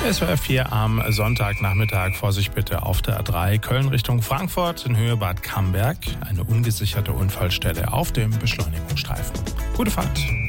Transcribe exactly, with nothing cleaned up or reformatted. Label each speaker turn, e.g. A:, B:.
A: S W R vier am Sonntagnachmittag. Vorsicht bitte auf der A drei Köln Richtung Frankfurt in Höhe Bad Camberg. Eine ungesicherte Unfallstelle auf dem Beschleunigungsstreifen. Gute Fahrt.